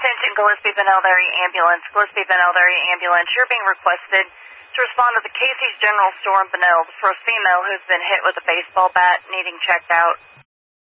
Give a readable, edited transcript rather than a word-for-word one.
Attention Gillespie Benelli Ambulance. Gillespie Benelli Ambulance, you're being requested to respond to the Casey's General Store in Benel for a female who's been hit with a baseball bat needing checked out.